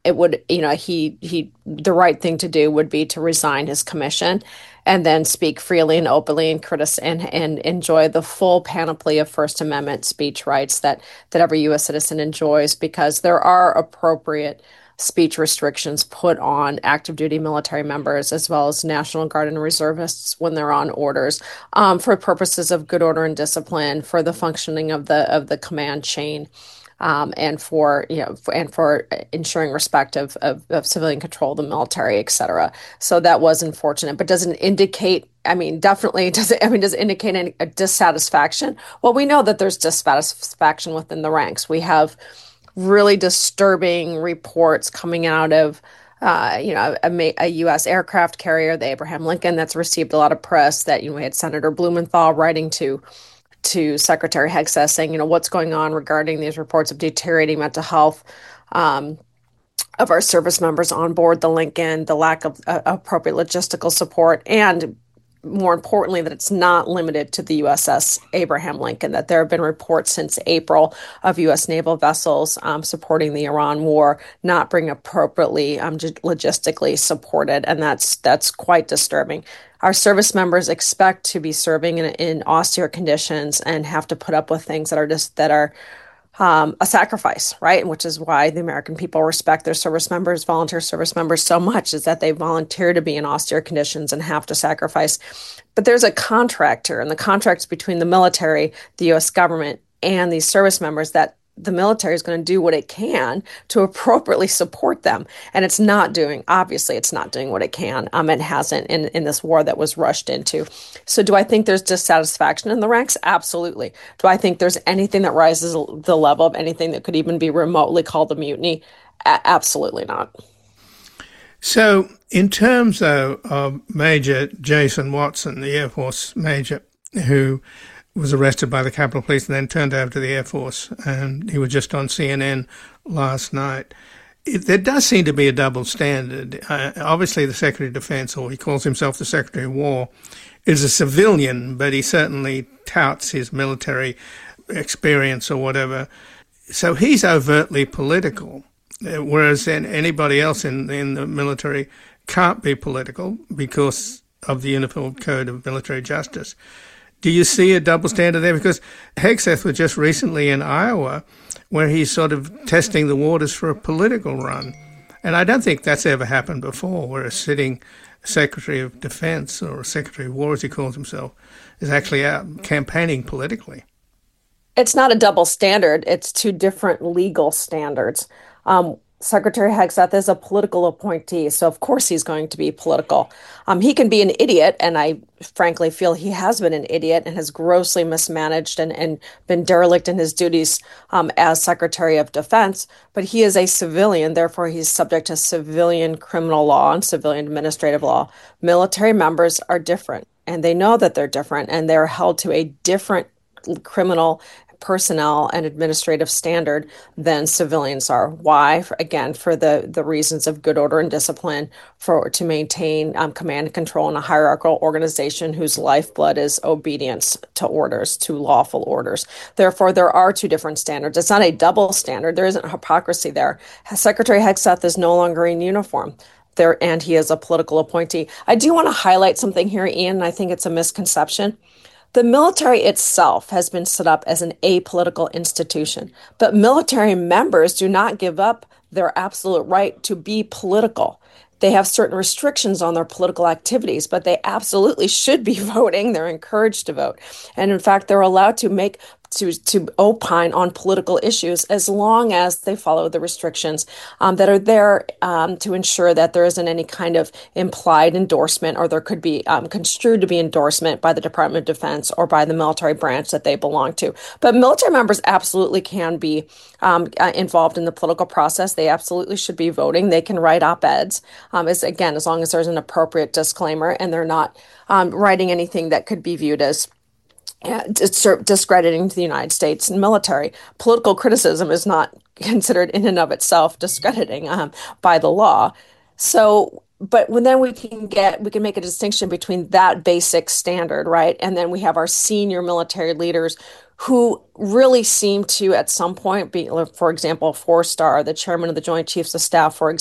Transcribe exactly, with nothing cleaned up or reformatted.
it would, you know, he he the right thing to do would be to resign his commission and then speak freely and openly and critic and and enjoy the full panoply of First Amendment speech rights that that every U S citizen enjoys, because there are appropriate speech restrictions put on active duty military members as well as National Guard and reservists when they're on orders, um, for purposes of good order and discipline, for the functioning of the of the command chain, um, and for you know for, and for ensuring respect of, of, of civilian control of the military, et cetera. So that was unfortunate, but doesn't indicate. I mean, definitely does it. I mean, does it indicate any a dissatisfaction? Well, we know that there's dissatisfaction within the ranks. We have really disturbing reports coming out of, uh, you know, a, a U S aircraft carrier, the Abraham Lincoln, that's received a lot of press. That, you know, we had Senator Blumenthal writing to to Secretary Hegseth saying, you know, what's going on regarding these reports of deteriorating mental health, um, of our service members on board the Lincoln, the lack of uh, appropriate logistical support, and more importantly, that it's not limited to the U S S Abraham Lincoln, that there have been reports since April of U S naval vessels um, supporting the Iran war not being appropriately um, logistically supported. And that's that's quite disturbing. Our service members expect to be serving in, in austere conditions and have to put up with things that are just that are um, a sacrifice, right? Which is why the American people respect their service members, volunteer service members so much, is that they volunteer to be in austere conditions and have to sacrifice. But there's a contract here, and the contract's between the military, the U S government, and these service members, that the military is going to do what it can to appropriately support them. And it's not doing, obviously, it's not doing what it can. Um, it hasn't in, in this war that was rushed into. So do I think there's dissatisfaction in the ranks? Absolutely. Do I think there's anything that rises the level of anything that could even be remotely called a mutiny? A- absolutely not. So in terms, though, of Major Jason Watson, the Air Force major, who was arrested by the Capitol Police and then turned over to the Air Force, and he was just on C N N last night. It, there does seem to be a double standard. Uh, obviously, the Secretary of Defense, or he calls himself the Secretary of War, is a civilian, but he certainly touts his military experience or whatever. So he's overtly political, whereas anybody else in, in the military can't be political because of the Uniform Code of Military Justice. Do you see a double standard there? Because Hegseth was just recently in Iowa where he's sort of testing the waters for a political run. And I don't think that's ever happened before, where a sitting Secretary of Defense, or Secretary of War as he calls himself, is actually out campaigning politically. It's not a double standard. It's two different legal standards. Um, Secretary Hegseth is a political appointee, so of course he's going to be political. Um, he can be an idiot, and I frankly feel he has been an idiot and has grossly mismanaged and, and been derelict in his duties um, as Secretary of Defense, but he is a civilian, therefore he's subject to civilian criminal law and civilian administrative law. Military members are different, and they know that they're different, and they're held to a different criminal personnel and administrative standard than civilians are. Why? For, again, for the, the reasons of good order and discipline, for to maintain um, command and control in a hierarchical organization whose lifeblood is obedience to orders, to lawful orders. Therefore, there are two different standards. It's not a double standard. There isn't hypocrisy there. Secretary Hegseth is no longer in uniform. There, and he is a political appointee. I do want to highlight something here, Ian, and I think it's a misconception. The military itself has been set up as an apolitical institution, but military members do not give up their absolute right to be political. They have certain restrictions on their political activities, but they absolutely should be voting. They're encouraged to vote. And in fact, they're allowed to make to to opine on political issues as long as they follow the restrictions um, that are there um, to ensure that there isn't any kind of implied endorsement, or there could be um, construed to be endorsement by the Department of Defense or by the military branch that they belong to. But military members absolutely can be um, uh, involved in the political process. They absolutely should be voting. They can write op-eds, um, as again, as long as there's an appropriate disclaimer and they're not um, writing anything that could be viewed as Uh, discrediting to the United States and military. Political criticism is not considered in and of itself discrediting um, by the law. So, but when then we can get, we can make a distinction between that basic standard, right? And then we have our senior military leaders who really seemed to, at some point, be, for example, four star, the chairman of the Joint Chiefs of Staff, for